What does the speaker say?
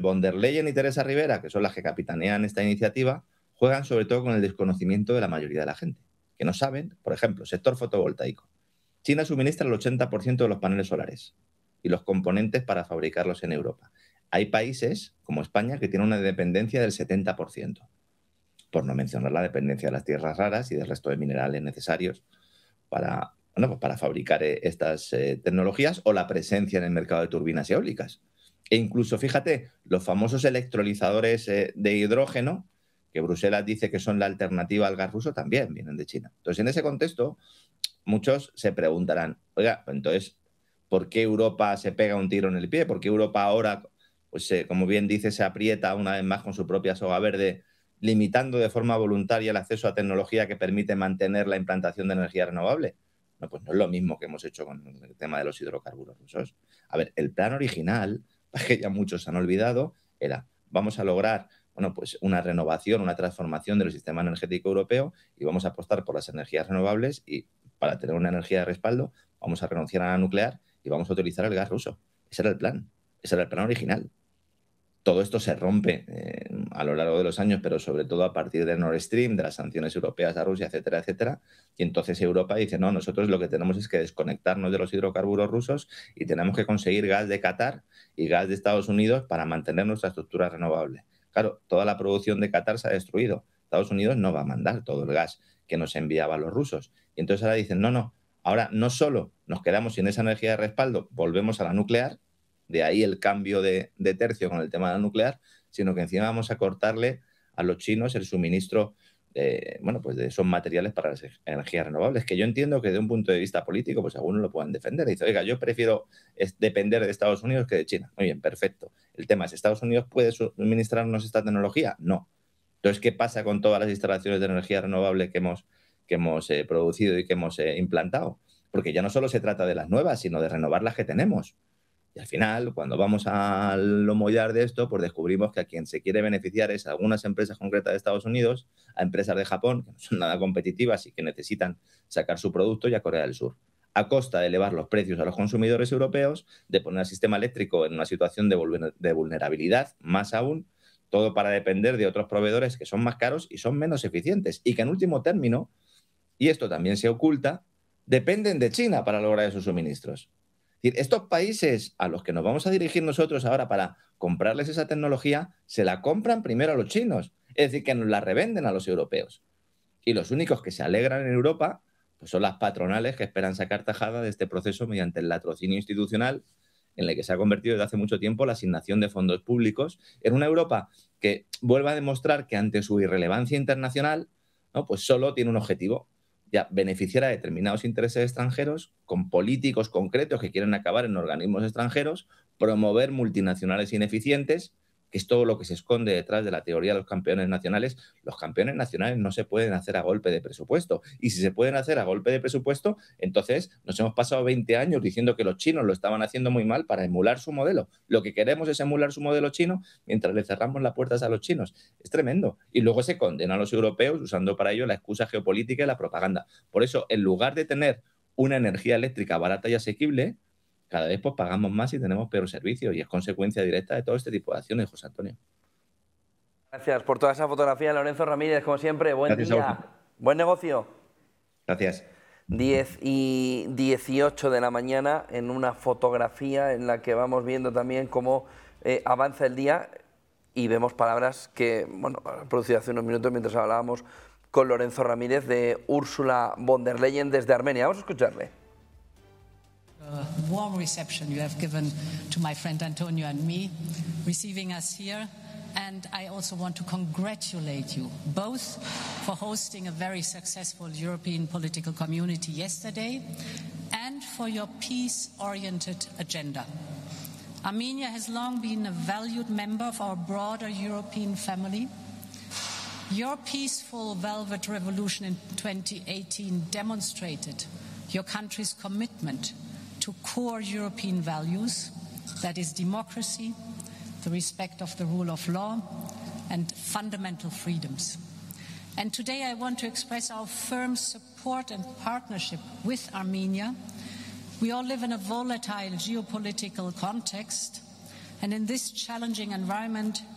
von der Leyen y Teresa Rivera, que son las que capitanean esta iniciativa, juegan sobre todo con el desconocimiento de la mayoría de la gente, que no saben, por ejemplo, sector fotovoltaico. China suministra el 80% de los paneles solares y los componentes para fabricarlos en Europa. Hay países, como España, que tienen una dependencia del 70%, por no mencionar la dependencia de las tierras raras y del resto de minerales necesarios para, bueno, pues para fabricar estas tecnologías, o la presencia en el mercado de turbinas eólicas. E incluso, fíjate, los famosos electrolizadores de hidrógeno, que Bruselas dice que son la alternativa al gas ruso, también vienen de China. Entonces, en ese contexto, muchos se preguntarán, oiga, entonces, ¿por qué Europa se pega un tiro en el pie? ¿Por qué Europa ahora, pues como bien dice, se aprieta una vez más con su propia soga verde, limitando de forma voluntaria el acceso a tecnología que permite mantener la implantación de energía renovable? No, pues no es lo mismo que hemos hecho con el tema de los hidrocarburos rusos. A ver, el plan original, que ya muchos han olvidado, era: vamos a lograr, bueno, pues una renovación, una transformación del sistema energético europeo, y vamos a apostar por las energías renovables, y para tener una energía de respaldo vamos a renunciar a la nuclear y vamos a utilizar el gas ruso. Ese era el plan original. Todo esto se rompe a lo largo de los años, pero sobre todo a partir de Nord Stream, de las sanciones europeas a Rusia, etcétera, etcétera. Y entonces Europa dice, no, nosotros lo que tenemos es que desconectarnos de los hidrocarburos rusos y tenemos que conseguir gas de Qatar y gas de Estados Unidos para mantener nuestra estructura renovable. Claro, toda la producción de Qatar se ha destruido. Estados Unidos no va a mandar todo el gas que nos enviaban los rusos. Y entonces ahora dicen, no, ahora no solo nos quedamos sin esa energía de respaldo, volvemos a la nuclear. De ahí el cambio de tercio con el tema de la nuclear, sino que encima vamos a cortarle a los chinos el suministro bueno, pues de esos materiales para las energías renovables, que yo entiendo que de un punto de vista político, pues algunos lo puedan defender. Dice, oiga, yo prefiero depender de Estados Unidos que de China. Muy bien, perfecto. El tema es, ¿Estados Unidos puede suministrarnos esta tecnología? No. Entonces, ¿qué pasa con todas las instalaciones de energía renovable que hemos producido y que hemos implantado? Porque ya no solo se trata de las nuevas, sino de renovar las que tenemos. Y al final, cuando vamos al mollar de esto, pues descubrimos que a quien se quiere beneficiar es a algunas empresas concretas de Estados Unidos, a empresas de Japón, que no son nada competitivas y que necesitan sacar su producto, y a Corea del Sur, a costa de elevar los precios a los consumidores europeos, de poner al sistema eléctrico en una situación de vulnerabilidad, más aún, todo para depender de otros proveedores que son más caros y son menos eficientes, y que en último término, y esto también se oculta, dependen de China para lograr esos suministros. Es decir, estos países a los que nos vamos a dirigir nosotros ahora para comprarles esa tecnología, se la compran primero a los chinos, es decir, que nos la revenden a los europeos. Y los únicos que se alegran en Europa, pues son las patronales, que esperan sacar tajada de este proceso mediante el latrocinio institucional, en el que se ha convertido desde hace mucho tiempo la asignación de fondos públicos en una Europa que vuelve a demostrar que ante su irrelevancia internacional, ¿no?, pues solo tiene un objetivo: ya beneficiar a determinados intereses extranjeros con políticos concretos que quieren acabar en organismos extranjeros, promover multinacionales ineficientes, que es todo lo que se esconde detrás de la teoría de los campeones nacionales. Los campeones nacionales no se pueden hacer a golpe de presupuesto. Y si se pueden hacer a golpe de presupuesto, entonces nos hemos pasado 20 años diciendo que los chinos lo estaban haciendo muy mal para emular su modelo. Lo que queremos es emular su modelo chino mientras le cerramos las puertas a los chinos. Es tremendo. Y luego se condena a los europeos usando para ello la excusa geopolítica y la propaganda. Por eso, en lugar de tener una energía eléctrica barata y asequible, cada vez pues pagamos más y tenemos peor servicio, y es consecuencia directa de todo este tipo de acciones, José Antonio. Gracias por toda esa fotografía, Lorenzo Ramírez, como siempre. Buen día, buen negocio. Gracias. 10 y 18 de la mañana, en una fotografía en la que vamos viendo también cómo avanza el día, y vemos palabras que, bueno, han producido hace unos minutos mientras hablábamos con Lorenzo Ramírez, de Ursula von der Leyen desde Armenia. Vamos a escucharle. Warm reception you have given to my friend Antonio and me, receiving us here. And I also want to congratulate you both for hosting a very successful European political community yesterday, and for your peace-oriented agenda. Armenia has long been a valued member of our broader European family. Your peaceful Velvet Revolution in 2018 demonstrated your country's commitment to core European values, that is democracy, the respect of the rule of law, and fundamental freedoms. And today I want to express our firm support and partnership with Armenia. We all live in a volatile geopolitical context, And in this challenging environment,